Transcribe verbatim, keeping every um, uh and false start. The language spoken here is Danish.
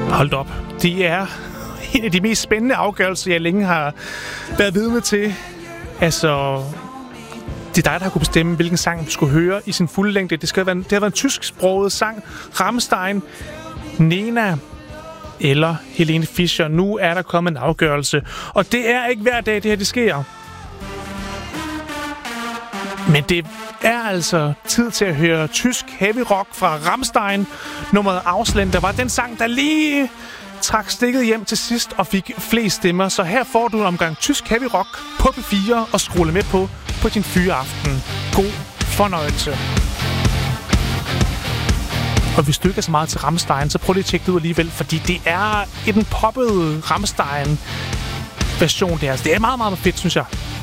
Hold op. Det er en af de mest spændende afgørelser, jeg længe har været vidne til. Altså, det er dig, der har kunne bestemme, hvilken sang du skulle høre i sin fulde længde. Det, skal være, det har været en tysksproget sang. Rammstein, Nena eller Helene Fischer. Nu er der kommet en afgørelse. Og det er ikke hver dag, det her det sker. Men det er altså tid til at høre tysk heavy rock fra Rammstein. Nummeret Ausland, der var den sang, der lige trak stikket hjem til sidst og fik flest stemmer. Så her får du en omgang tysk heavy rock på P fire og skrulle med på på din fyreaften. God fornøjelse. Og hvis du ikke er så meget til Rammstein, så prøv lige at tjekke det ud alligevel, fordi det er i den poppede Rammstein version der. Det er meget, meget fedt, synes jeg.